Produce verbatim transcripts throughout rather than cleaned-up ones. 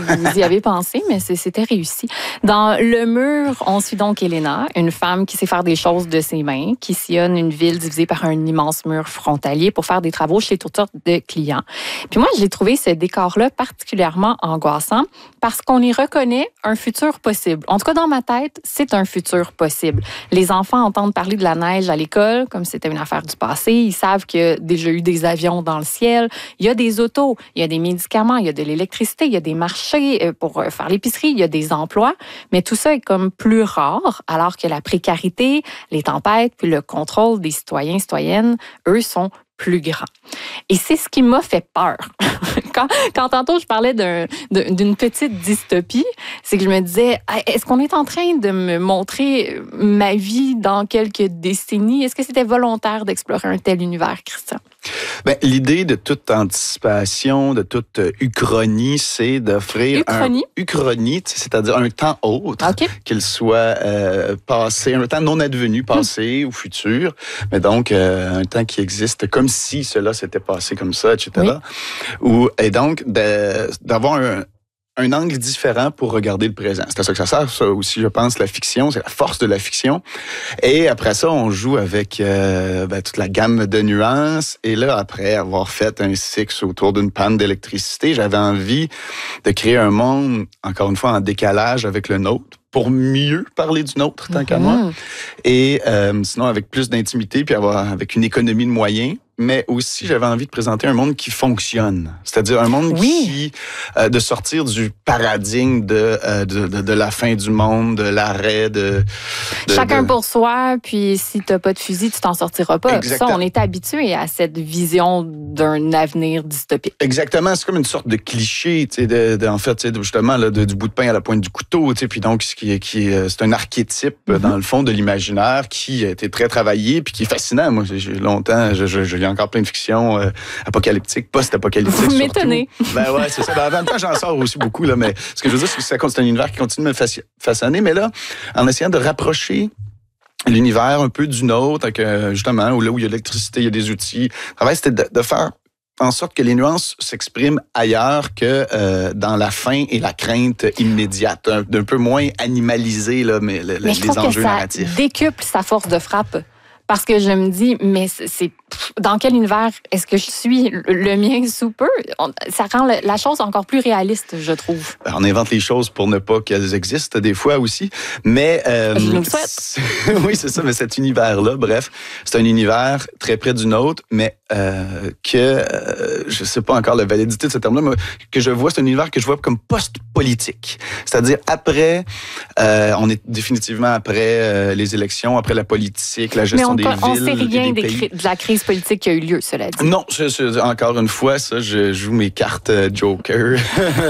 vous y avez pensé, mais c'était réussi. Dans Le Mur, on suit donc Elena, une femme qui sait faire des choses de ses mains, qui sillonne une ville divisée par un immense mur frontalier pour faire des travaux chez toutes sortes de clients. Puis moi, j'ai trouvé ce décor-là particulièrement angoissant parce qu'on y reconnaît un futur possible. En tout cas, dans ma tête, c'est un futur possible. Les enfants entendent parler de la neige à l'école comme si c'était une affaire du passé. Ils savent qu'il y a déjà eu des avions dans le ciel. Il y a des autos, il y a des médicaments, il y a de l'électricité, il y a des marchés pour faire l'épicerie, il y a des emplois. Mais tout ça est comme plus rare, alors que la précarité, les tempêtes, puis le contrôle des citoyens et citoyennes, eux, sont plus grands. Et c'est ce qui m'a fait peur. Quand, quand tantôt je parlais d'un, d'une petite dystopie, c'est que je me disais, est-ce qu'on est en train de me montrer ma vie dans quelques décennies? Est-ce que c'était volontaire d'explorer un tel univers, Christian? Ben, l'idée de toute anticipation, de toute uchronie, c'est d'offrir uchronie? un uchronie, c'est-à-dire un temps autre, okay. qu'il soit euh, passé, un temps non advenu, passé hum. ou futur, mais donc euh, un temps qui existe comme si cela s'était passé comme ça, et cetera. Oui. Ou, et donc, de, d'avoir un, un angle différent pour regarder le présent. C'est à ça que ça sert, ça aussi, je pense, la fiction, c'est la force de la fiction. Et après ça, on joue avec euh, ben, toute la gamme de nuances. Et là, après avoir fait un cycle autour d'une panne d'électricité, j'avais envie de créer un monde, encore une fois, en décalage avec le nôtre, pour mieux parler du nôtre, tant mm-hmm. qu'à moi. Et euh, sinon, avec plus d'intimité, puis avoir, avec une économie de moyens. Mais aussi, j'avais envie de présenter un monde qui fonctionne. C'est-à-dire un monde oui. qui... Euh, de sortir du paradigme de, euh, de, de, de la fin du monde, de l'arrêt, de... de Chacun de... pour soi, puis si t'as pas de fusil, tu t'en sortiras pas. Exactement. Ça, on est habitué à cette vision d'un avenir dystopique. Exactement. C'est comme une sorte de cliché, tu sais, de, de, en fait, tu sais, justement, là, de, du bout de pain à la pointe du couteau, tu sais, puis donc, ce qui, qui, c'est un archétype, mm-hmm. dans le fond, de l'imaginaire qui a été très travaillé, puis qui est fascinant. Moi, j'ai longtemps... Je, je, je, il y a encore plein de fictions euh, apocalyptiques, post-apocalyptiques. Vous m'étonnez. Ben ouais, c'est ça. Ben, en même temps, j'en sors aussi beaucoup, là, mais ce que je veux dire, c'est que c'est un univers qui continue de me façonner, mais là, en essayant de rapprocher l'univers un peu du nôtre, avec, euh, justement, où là où il y a l'électricité, il y a des outils. Le travail, c'était de, de faire en sorte que les nuances s'expriment ailleurs que euh, dans la faim et la crainte immédiate, un, d'un peu moins animalisé, là, mais, le, mais je les trouve enjeux que ça narratifs. Décuple sa force de frappe. Parce que je me dis, mais c'est dans quel univers est-ce que je suis? Le mien sous peu? Ça rend la chose encore plus réaliste, je trouve. On invente les choses pour ne pas qu'elles existent des fois aussi. Mais euh, je nous le souhaite. Oui, c'est ça. Mais cet univers-là, bref, c'est un univers très près du nôtre, mais euh, que euh, je sais pas encore la validité de ce terme-là, mais que je vois, c'est un univers que je vois comme post-politique. C'est-à-dire après, euh, on est définitivement après euh, les élections, après la politique, la gestion des villes. On ne sait rien des des, de la crise politique qui a eu lieu, cela dit. Non, je, je, encore une fois, ça, je joue mes cartes Joker.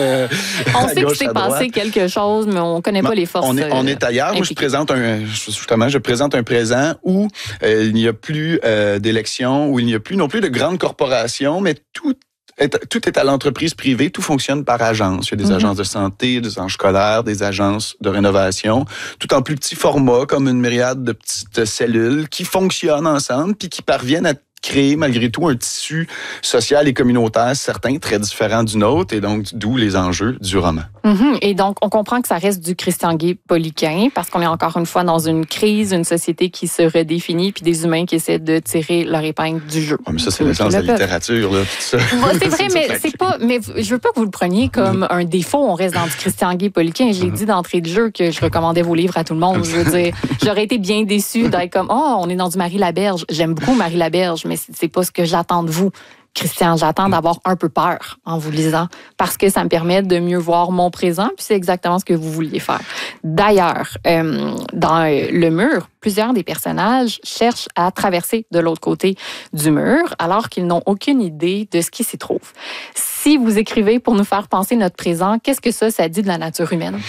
On sait qu'il s'est passé quelque chose, mais on ne connaît pas les forces. On est, on est ailleurs. Moi, je présente un, justement, je présente un présent où euh, il n'y a plus euh, d'élections, où il n'y a plus non plus de grandes corporations, mais tout Tout est à l'entreprise privée, tout fonctionne par agence. Il y a des mm-hmm. agences de santé, des agences scolaires, des agences de rénovation, tout en plus petit format, comme une myriade de petites cellules qui fonctionnent ensemble puis qui parviennent à créer malgré tout un tissu social et communautaire, certain, très différent du nôtre, et donc d'où les enjeux du roman. Mm-hmm. Et donc, on comprend que ça reste du Christian Guay-Poliquin, parce qu'on est encore une fois dans une crise, une société qui se redéfinit, puis des humains qui essaient de tirer leur épingle du jeu. Ouais, mais ça, c'est l'essence de la littérature, là, tout ça. Ouais, c'est vrai, mais c'est pas. Mais je veux pas que vous le preniez comme mm-hmm. un défaut. On reste dans du Christian Guay-Poliquin. Je l'ai mm-hmm. dit d'entrée de jeu que je recommandais vos livres à tout le monde. Je veux dire, j'aurais été bien déçue d'être comme, oh, on est dans du Marie Laberge. J'aime beaucoup Marie Laberge, mais c'est pas ce que j'attends de vous, Christian. J'attends d'avoir un peu peur en vous lisant, parce que ça me permet de mieux voir mon présent, puis c'est exactement ce que vous vouliez faire. D'ailleurs, euh, dans Le Mur, plusieurs des personnages cherchent à traverser de l'autre côté du mur, alors qu'ils n'ont aucune idée de ce qui s'y trouve. Si vous écrivez pour nous faire penser notre présent, qu'est-ce que ça, ça dit de la nature humaine?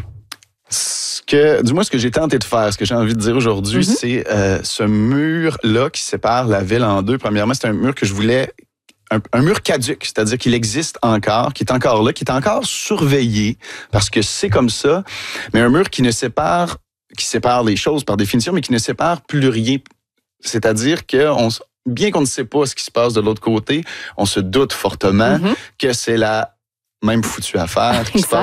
Ce que, du moins, ce que j'ai tenté de faire, ce que j'ai envie de dire aujourd'hui, mm-hmm. c'est euh, ce mur-là qui sépare la ville en deux. Premièrement, c'est un mur que je voulais... Un, un mur caduc, c'est-à-dire qu'il existe encore, qui est encore là, qui est encore surveillé, parce que c'est comme ça, mais un mur qui ne sépare, qui sépare les choses par définition, mais qui ne sépare plus rien. C'est-à-dire que on, bien qu'on ne sait pas ce qui se passe de l'autre côté, on se doute fortement mm-hmm. que c'est la même foutue affaire qui se passe